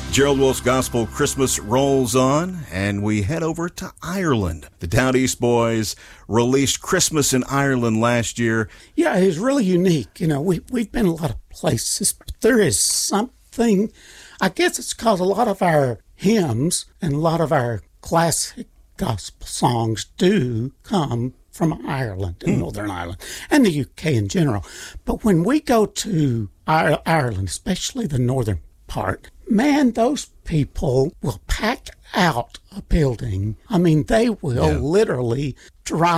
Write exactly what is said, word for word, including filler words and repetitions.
Gerald Wolfe's Gospel Christmas rolls on, and we head over to Ireland. The Down East Boys released Christmas in Ireland last year. Yeah, it was really unique. You know, we, we've been a lot of places, but there is something, I guess it's because a lot of our hymns and a lot of our classic gospel songs do come from Ireland and mm. Northern Ireland and the U K in general. But when we go to Ireland, especially the northern part, man, those people will pack out a building. I mean, they will yeah. literally drive